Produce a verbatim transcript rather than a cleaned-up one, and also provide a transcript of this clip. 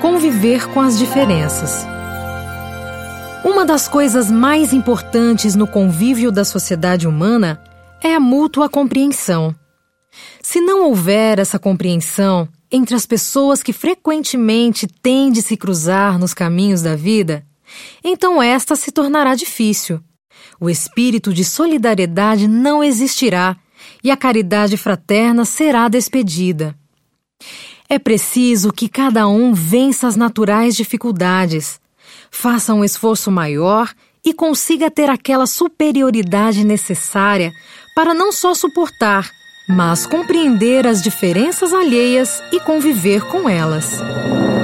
Conviver com as diferenças. Uma das coisas mais importantes no convívio da sociedade humana é a mútua compreensão. Se não houver essa compreensão entre as pessoas que frequentemente têm de se cruzar nos caminhos da vida, então esta se tornará difícil. O espírito de solidariedade não existirá e a caridade fraterna será despedida. É preciso que cada um vença as naturais dificuldades, faça um esforço maior e consiga ter aquela superioridade necessária para não só suportar, mas compreender as diferenças alheias e conviver com elas.